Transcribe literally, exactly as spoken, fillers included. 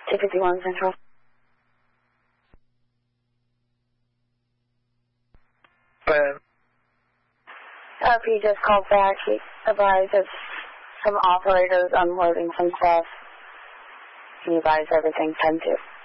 two fifty-one Central. But Uh, he just called back. He advised of some operators unloading some stuff. He advised everything ten two.